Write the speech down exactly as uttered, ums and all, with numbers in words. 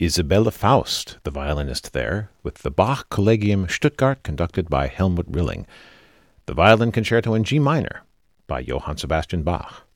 Isabella Faust, the violinist there, with the Bach Collegium Stuttgart conducted by Helmut Rilling. The Violin Concerto in G minor by Johann Sebastian Bach.